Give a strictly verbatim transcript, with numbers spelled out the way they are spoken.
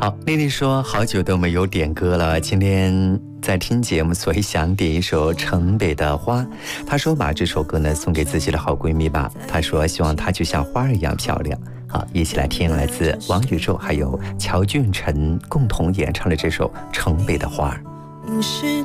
好，丽丽说好久都没有点歌了，今天在听节目，所以想点一首城北的花。她说把这首歌呢送给自己的好闺蜜吧，她说希望她就像花儿一样漂亮。好，一起来听来自王宇宙还有乔俊辰共同演唱的这首城北的花儿。